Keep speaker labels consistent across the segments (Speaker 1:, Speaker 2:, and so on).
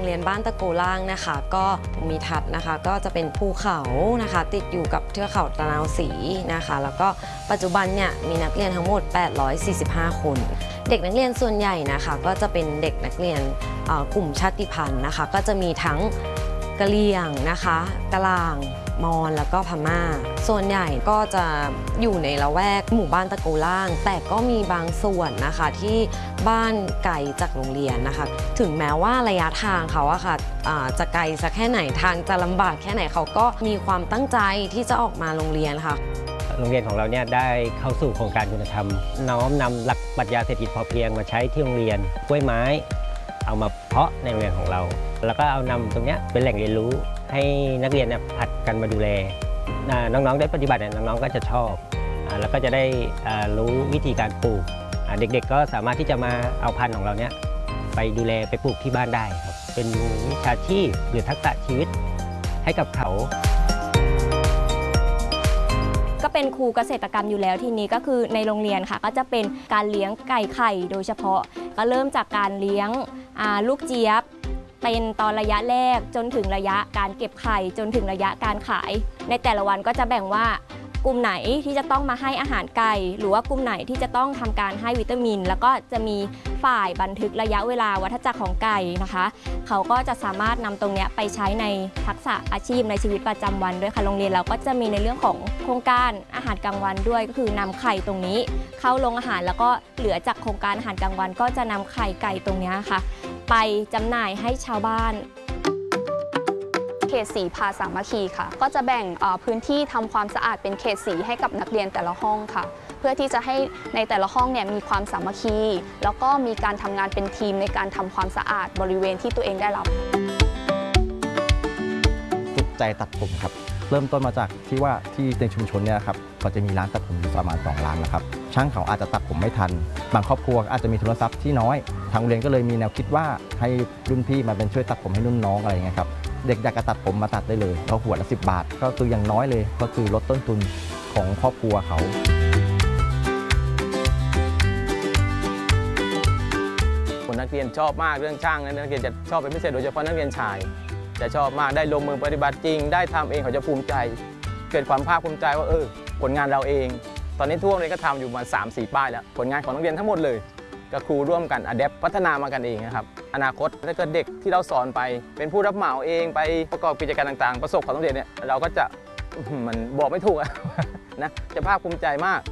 Speaker 1: รียนบ้านตะโกล่างนะคะก็มีทัศน์นะคะก็จะเป็นภูเขานะคะติดอยู่กับเทือกเขาตะนาวศรีนะคะแล้วก็ปัจจุบันเนี่ยมีนักเรียนทั้งหมด845คนเด็กนักเรียนส่วนใหญ่นะคะก็จะเป็นเด็กนักเรียนกลุ่มชาติพันธุ์นะคะก็จะมีทั้งกะเหรี่ยงนะคะกะลางมอญแล้วก็พม่าส่วนใหญ่ก็จะอยู่ในละแวกหมู่บ้านตะโกล่างแต่ก็มีบางส่วนนะคะที่บ้านไกลจากโรงเรียนนะคะถึงแม้ว่าระยะทางเขาอะค่ะจะไกลสักแค่ไหนทางจะลำบากแค่ไหนเขาก็มีความตั้งใจที่จะออกมาโรงเรียนค่ะ
Speaker 2: โรงเรียนของเราเนี่ยได้เข้าสู่โครงการคุณธรรมน้อมนำหลักปรัชญาเศรษฐกิจพอเพียงมาใช้ที่โรงเรียนกล้วยไม้เอามาเพาะในโรงเรียนของเราแล้วก็เอานำตรงนี้เป็นแหล่งเรียนรู้ให้นักเรียนผัดกันมาดูแลน้องๆได้ปฏิบัติน้องๆก็จะชอบแล้วก็จะได้รู้วิธีการปลูกเด็กๆก็สามารถที่จะมาเอาพันธุ์ของเราเนี่ยไปดูแลไปปลูกที่บ้านได้ครับเป็นวิชาชีพหรือทักษะชีวิตให้กับเขา
Speaker 3: ก็เป็นครูเกษตรกรรมอยู่แล้วทีนี้ก็คือในโรงเรียนค่ะก็จะเป็นการเลี้ยงไก่ไข่โดยเฉพาะก็เริ่มจากการเลี้ยงลูกเจี๊ยบเป็นตอนระยะแรกจนถึงระยะการเก็บไข่จนถึงระยะการขายในแต่ละวันก็จะแบ่งว่ากลุ่มไหนที่จะต้องมาให้อาหารไก่หรือว่ากลุ่มไหนที่จะต้องทำการให้วิตามินแล้วก็จะมีฝ่ายบันทึกระยะเวลาวัฏจักรของไก่นะคะเขาก็จะสามารถนำตรงนี้ไปใช้ในทักษะอาชีพในชีวิตประจำวันด้วยค่ะโรงเรียนเราก็จะมีในเรื่องของโครงการอาหารกลางวันด้วยก็คือนำไข่ตรงนี้เข้าโรงอาหารแล้วก็เหลือจากโครงการอาหารกลางวันก็จะนำไข่ไก่ตรงนี้ค่ะไปจำหน่ายให้ชาวบ้านเขตสีพาสามัคคีค่ะก็จะแบ่งพื้นที่ทำความสะอาดเป็นเขตสีให้กับนักเรียนแต่ละห้องค่ะเพื่อที่จะให้ในแต่ละห้องเนี่ยมีความสามัคคีแล้วก็มีการทำงานเป็นทีมในการทำความสะอาดบริเวณที่ตัวเองได้รับ
Speaker 4: สุขใจตัดผมครับเริ่มต้นมาจากที่ว่าที่ในชุมชนเนี่ยครับก็จะมีร้านตัดผมอยู่ประมาณ2 ร้านนะครับช่างเขาอาจจะตัดผมไม่ทันบางครอบครัวอาจจะมีทุนทรัพย์ที่น้อยทางโรงเรียนก็เลยมีแนวคิดว่าให้รุ่นพี่มาเป็นช่วยตัดผมให้รุ่นน้องอะไรอย่างเงี้ยครับเด็กอยากจะตัดผมมาตัดได้เลยเขาหัวละ10 บาทก็คืออย่างน้อยเลยก็คือลดต้นทุนของครอบครัวเขา
Speaker 5: คนนักเรียนชอบมากเรื่องช่างนักเรียนจะชอบเป็นพิเศษโดยเฉพาะนักเรียนชายจะชอบมากได้ลงมือปฏิบัติจริงได้ทำเองเขาจะภูมิใจเกิดความภาคภูมิใจว่าผลงานเราเองตอนนี้ทั่วโรงเรียนก็ทำอยู่ประมาณ3-4 ป้ายแล้วผลงานของนักเรียนทั้งหมดเลยกับครูร่วมกันอะแดปพัฒนามากันเองนะครับอนาคตถ้าเกิดเด็กที่เราสอนไปเป็นผู้รับเหมาเองไปประกอบกิจการต่างๆประสบความสำเร็จเนี่ยเราก็จะมันบอกไม่ถูกนะจะภาคภูมิใจมาก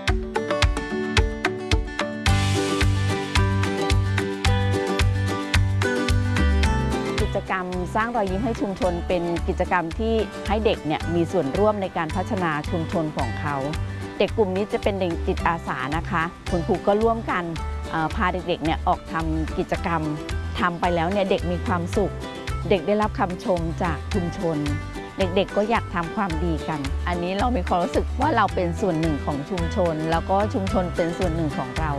Speaker 6: กิจกรรมสร้างรอยยิ้มให้ชุมชนเป็นกิจกรรมที่ให้เด็กเนี่ยมีส่วนร่วมในการพัฒนาชุมชนของเขาเด็กกลุ่มนี้จะเป็นเด็กจิตอาสานะคะคุณครูก็ร่วมกันพาเด็กๆเนี่ยออกทำกิจกรรมทำไปแล้วเนี่ยเด็กมีความสุขเด็กได้รับคำชมจากชุมชนเด็กๆก็อยากทำความดีกันอันนี้เรามีความรู้สึกว่าเราเป็นส่วนหนึ่งของชุมชนแล้วก็ชุมชนเป็นส่วนหนึ่งของเรา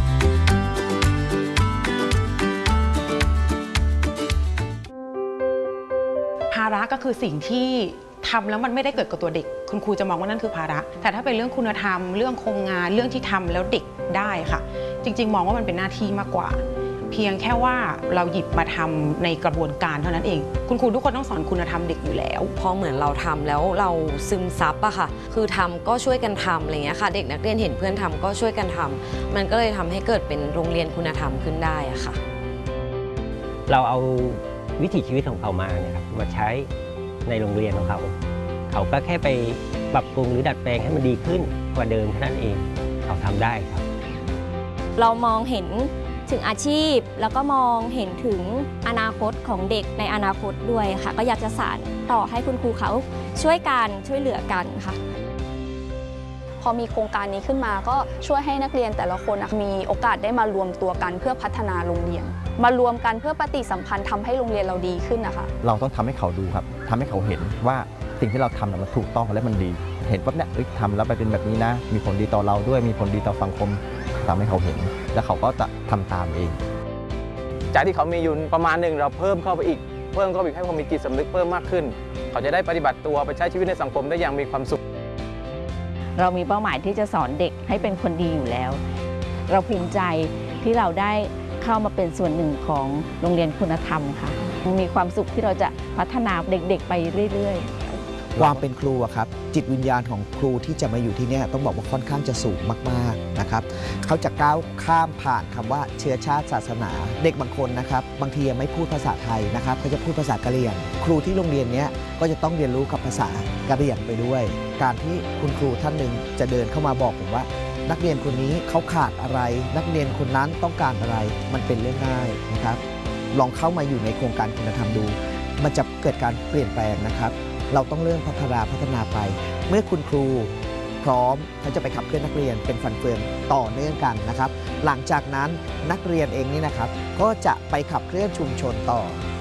Speaker 7: ภาระก็คือสิ่งที่ทำแล้วมันไม่ได้เกิดกับตัวเด็กคุณครูจะมองว่านั่นคือภาระแต่ถ้าเป็นเรื่องคุณธรรมเรื่องโครงงานเรื่องที่ทำแล้วเด็กได้ค่ะจริงๆมองว่ามันเป็นหน้าที่มากกว่าเพียงแค่ว่าเราหยิบมาทำในกระบวนการเท่านั้นเองคุณครูทุกคนต้องสอนคุณธรรมเด็กอยู่แล้ว
Speaker 1: พอเหมือนเราทำแล้วเราซึมซับอะค่ะคือทำก็ช่วยกันทำอะไรเงี้ยค่ะเด็กนักเรียนเห็นเพื่อนทำก็ช่วยกันทำมันก็เลยทำให้เกิดเป็นโรงเรียนคุณธรรมขึ้นได้อะค่ะ
Speaker 2: เราเอาวิถีชีวิตของเขามาเนี่ยครับมาใช้ในโรงเรียนของเขาก็แค่ไปปรับปรุงหรือดัดแปลงให้มันดีขึ้นกว่าเดิมเท่านั้นเองเขาทำได้ครับ
Speaker 3: เรามองเห็นถึงอาชีพแล้วก็มองเห็นถึงอนาคตของเด็กในอนาคตด้วยค่ะก็อยากจะสานต่อให้คุณครูเขาช่วยเหลือกันค่ะพอมีโครงการนี้ขึ้นมาก็ช่วยให้นักเรียนแต่ละคนมีโอกาสได้มารวมตัวกันเพื่อพัฒนาโรงเรียนมารวมกันเพื่อปฏิสัมพันธ์ทำให้โรงเรียนเราดีขึ้นนะคะ
Speaker 4: เราต้องทำให้เขาดูครับทำให้เขาเห็นว่าสิ่งที่เราทำมันถูกต้องและมันดีเห็นปั๊บเนี่ยทำแล้วไปเป็นแบบนี้นะมีผลดีต่อเราด้วยมีผลดีต่อสังคมทำให้เขาเห็นแล้วเขาก็จะทำตามเอง
Speaker 5: จากที่เขามีอยู่ประมาณหนึ่งเราเพิ่มเข้าไปอีกให้เขามีจิตสำนึกเพิ่มมากขึ้นเขาจะได้ปฏิบัติตัวไปใช้ชีวิตในสังคมได้อย่างมีความสุข
Speaker 6: เรามีเป้าหมายที่จะสอนเด็กให้เป็นคนดีอยู่แล้วเราภูมิใจที่เราได้คเข้ามาเป็นส่วนหนึ่งของโรงเรียนคุณธรรมค่ะมีความสุขที่เราจะพัฒนาเด็กๆไปเรื่อยๆ
Speaker 8: ความเป็นครูอะครับจิตวิญญาณของครูที่จะมาอยู่ที่นี่ต้องบอกว่าค่อนข้างจะสูงมากๆนะครับเขาจะก้าวข้ามผ่านคำว่าเชื้อชาติศาสนาเด็กบางคนนะครับบางทียังไม่พูดภาษาไทยนะครับเขาจะพูดภาษากะเหรี่ยงครูที่โรงเรียนนี้ก็จะต้องเรียนรู้กับภาษากะเหรี่ยงไปด้วย การที่คุณครูท่านหนึ่งจะเดินเข้ามาบอกผมว่านักเรียนคนนี้เขาขาดอะไรนักเรียนคนนั้นต้องการอะไรมันเป็นเรื่องง่ายนะครับลองเข้ามาอยู่ในโครงการคุณธรรมดูมันจะเกิดการเปลี่ยนแปลงนะครับเราต้องเริ่มพัฒนาไปเมื่อคุณครูพร้อมเขาจะไปขับเคลื่อนนักเรียนเป็นฟันเฟืองต่อเนื่องกันนะครับหลังจากนั้นนักเรียนเองนี่นะครับก็จะไปขับเคลื่อนชุมชนต่อ